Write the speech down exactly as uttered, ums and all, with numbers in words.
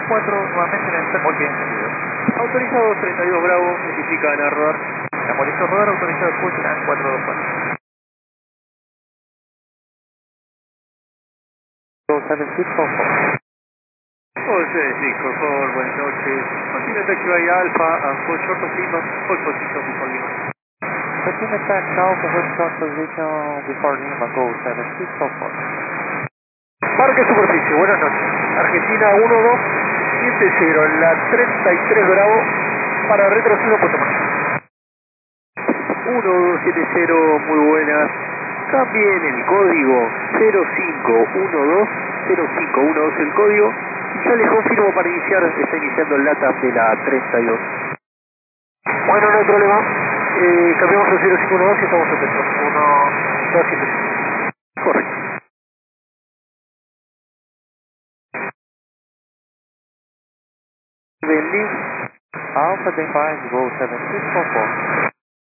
cuatro nuevamente en el set. Muy bien, entendido. Autorizado treinta y dos Bravo, notifican a rodar. Estamos listos, rodar, autorizado Pushland cuatro dos cuatro. Go seven six four four. Oh, six four four, buenas noches. Continue taxiway Alpha and hold short of Lima, hold position before Lima. Continue attack now for hold short position before Lima, go seven six four four. Parque superficie, buenas noches. Argentina uno dos siete cero, en la treinta y tres Bravo, para retroceso puesto más. uno dos siete cero, muy buenas. Cambien el código cero cinco uno dos, cero cinco uno dos el código. Y ya les confirmo para iniciar, está iniciando el LATAM de la treinta y dos. Bueno, no hay problema. Eh, cambiamos el cero cinco uno dos y estamos atentos. uno dos siete cero. Correcto. Alpha Define, go seven six four four.